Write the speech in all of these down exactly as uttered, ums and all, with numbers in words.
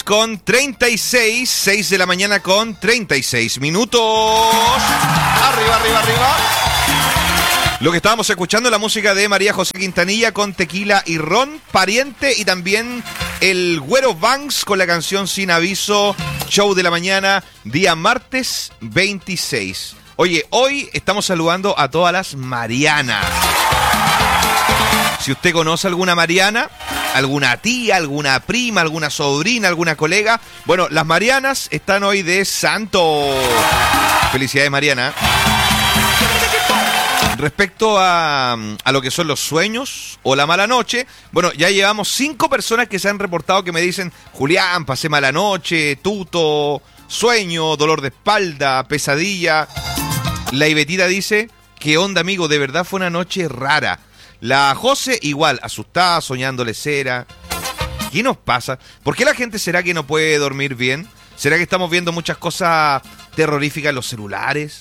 con treinta y seis, seis de la mañana con treinta y seis minutos. Arriba, arriba, arriba. Lo que estábamos escuchando es la música de María José Quintanilla con Tequila y Ron, Pariente, y también el Güero Banks con la canción Sin Aviso, show de la mañana, día martes veintiséis. Oye, hoy estamos saludando a todas las Marianas. Si usted conoce alguna Mariana, alguna tía, alguna prima, alguna sobrina, alguna colega, bueno, las Marianas están hoy de santo. Felicidades, Mariana. Respecto a, a lo que son los sueños o la mala noche, bueno, ya llevamos cinco personas que se han reportado que me dicen: Julián, pasé mala noche, tuto, sueño, dolor de espalda, pesadilla. La Ibetita dice: ¿qué onda, amigo? De verdad fue una noche rara. La José igual, asustada, soñándole cera. ¿Qué nos pasa? ¿Por qué la gente será que no puede dormir bien? ¿Será que estamos viendo muchas cosas terroríficas en los celulares?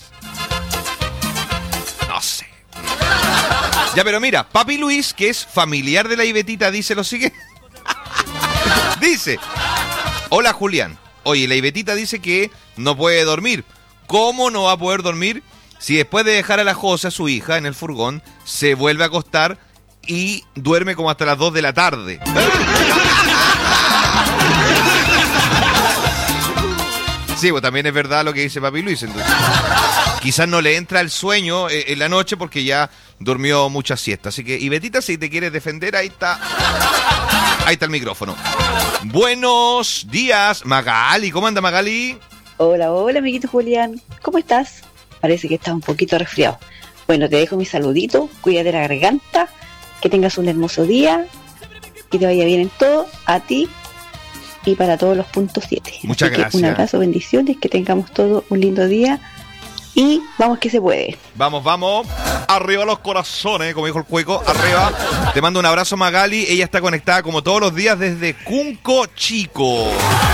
No sé. Ya, pero mira, Papi Luis, que es familiar de la Ibetita, dice lo siguiente. Dice: hola, Julián. Oye, la Ibetita dice que no puede dormir. ¿Cómo no va a poder dormir si después de dejar a la José, a su hija, en el furgón, se vuelve a acostar y duerme como hasta las dos de la tarde? Sí, pues también es verdad lo que dice Papi Luis. Entonces, quizás no le entra el sueño eh, en la noche porque ya durmió mucha siesta. Así que, Ibetita, si te quieres defender, ahí está. Ahí está el micrófono. Buenos días, Magali. ¿Cómo anda, Magali? Hola, hola, amiguito Julián. ¿Cómo estás? Parece que estás un poquito resfriado. Bueno, te dejo mi saludito. Cuídate la garganta. Que tengas un hermoso día. Que te vaya bien en todo. A ti y para todos los puntos siete. Muchas Así que gracias. un abrazo, bendiciones. Que tengamos todo un lindo día. Y vamos que se puede. Vamos, vamos. Arriba los corazones, como dijo el cueco. Arriba. Te mando un abrazo, Magali. Ella está conectada como todos los días desde Cunco Chico.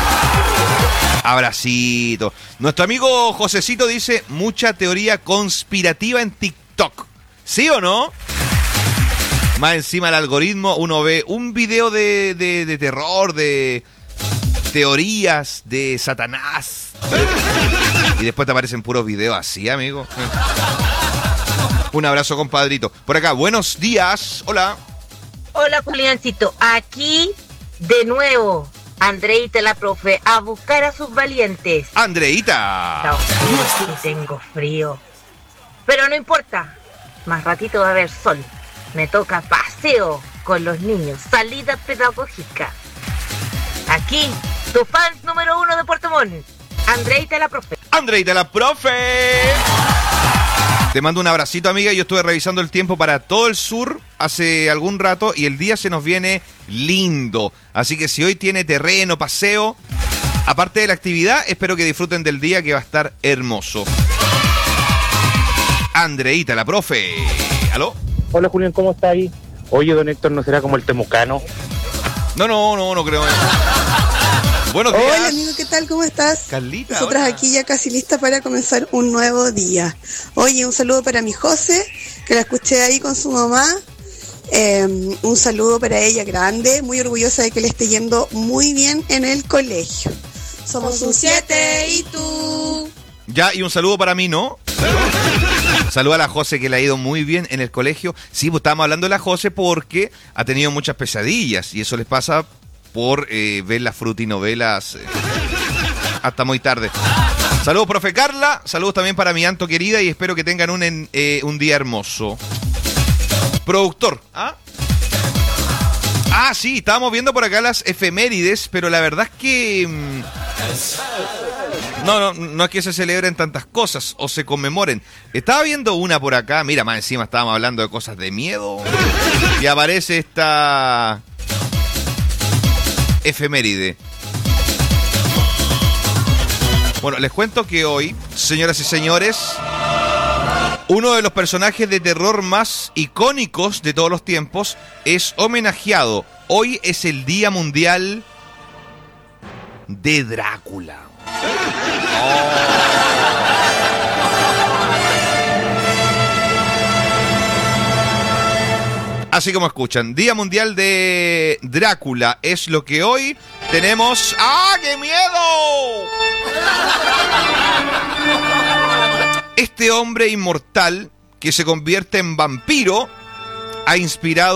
Abracito. Nuestro amigo Josecito dice: mucha teoría conspirativa en TikTok. ¿Sí o no? Más encima el algoritmo, uno ve un video de, de, de terror, de teorías, de Satanás. Y después te aparecen puros videos así, amigo. Un abrazo, compadrito. Por acá, buenos días. Hola. Hola, Juliancito. Aquí, de nuevo, Andreita, la profe, a buscar a sus valientes. Andreita. Sí, tengo frío. Pero no importa. Más ratito va a haber sol. Me toca paseo con los niños. Salida pedagógica. Aquí, tu fan número uno de Puerto Montt. Andreita, la profe. Andreita, la profe. Te mando un abracito, amiga. Yo estuve revisando el tiempo para todo el sur hace algún rato y el día se nos viene lindo. Así que si hoy tiene terreno, paseo, aparte de la actividad, espero que disfruten del día, que va a estar hermoso. Andreita, la profe. ¿Aló? Hola, Julián, ¿cómo está ahí? Oye, don Héctor, ¿no será como el temucano? No, no, no, no creo. Buenos días. Hola, amigo, ¿qué tal? ¿Cómo estás? Carlita, Nosotras hola. aquí ya casi listas para comenzar un nuevo día. Oye, un saludo para mi José, que la escuché ahí con su mamá. Eh, un saludo para ella grande, muy orgullosa de que le esté yendo muy bien en el colegio. Somos un siete y tú. Ya, y un saludo para mí, ¿no? Saluda a la José, que le ha ido muy bien en el colegio. Sí, pues estábamos hablando de la José porque ha tenido muchas pesadillas y eso les pasa por eh, ver las frutinovelas eh, hasta muy tarde. Saludos, profe Carla. Saludos también para mi Anto querida y espero que tengan un, en, eh, un día hermoso. Productor. ¿Ah? Ah, sí, estábamos viendo por acá las efemérides, pero la verdad es que... Mmm, no, no, no es que se celebren tantas cosas o se conmemoren. Estaba viendo una por acá, mira, más encima estábamos hablando de cosas de miedo. Y aparece esta efeméride. Bueno, les cuento que hoy, señoras y señores, uno de los personajes de terror más icónicos de todos los tiempos es homenajeado. Hoy es el Día Mundial de Drácula. Oh. así como escuchan. Día Mundial de Drácula es lo que hoy tenemos. ¡Ah, qué miedo! Este hombre inmortal que se convierte en vampiro ha inspirado